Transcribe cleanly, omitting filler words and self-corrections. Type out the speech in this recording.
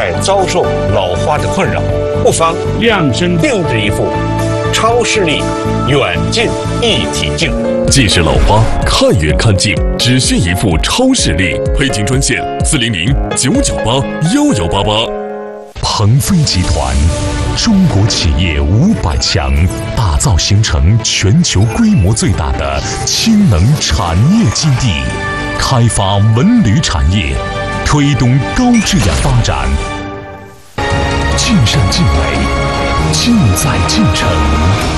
在遭受老花的困扰，不妨量身定制一副超视力远近一体镜。 既是老花，看远看近，只需一副超视力。配镜专线400-998-1188。鹏飞集团，中国企业500强，打造形成全球规模最大的氢能产业基地，开发文旅产业，推动高质量发展。尽善尽美，尽在尽诚。